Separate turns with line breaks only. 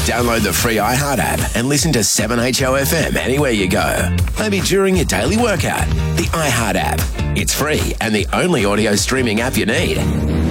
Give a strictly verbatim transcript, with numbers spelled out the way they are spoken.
Download the free iHeart app and listen to seven H O F M anywhere you go. Maybe during your daily workout. The iHeart app. It's free and the only audio streaming app you need.